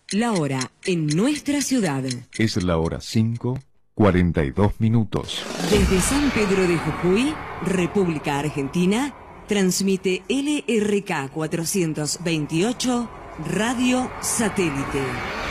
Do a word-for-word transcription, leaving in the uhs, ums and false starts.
La hora en nuestra ciudad. Es la hora cinco, cuarenta y dos minutos. Desde San Pedro de Jujuy, República Argentina, transmite L R K cuatrocientos veintiocho Radio Satélite.